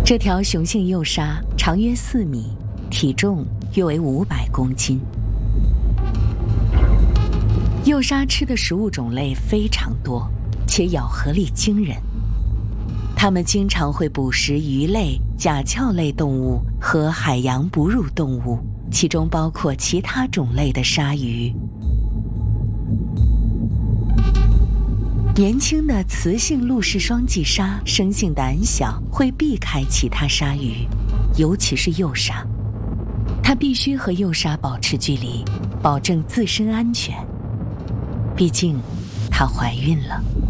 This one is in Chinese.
这条雄性幼鲨长约4米，体重约为500公斤。幼鲨吃的食物种类非常多，且咬合力惊人。它们经常会捕食鱼类、甲壳类动物和海洋哺乳动物，其中包括其他种类的鲨鱼。年轻的雌性陆氏双髻鲨生性胆小，会避开其他鲨鱼，尤其是幼鲨。它必须和幼鲨保持距离，保证自身安全。毕竟，她怀孕了。